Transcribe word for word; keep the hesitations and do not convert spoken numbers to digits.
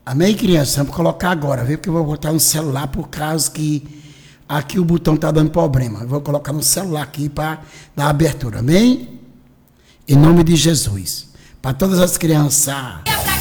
Amém, criança? Vamos colocar agora, viu? Porque eu vou botar no celular por causa que aqui o botão está dando problema. Eu vou colocar no celular aqui para dar abertura. Amém? Em nome de Jesus. Para todas as crianças.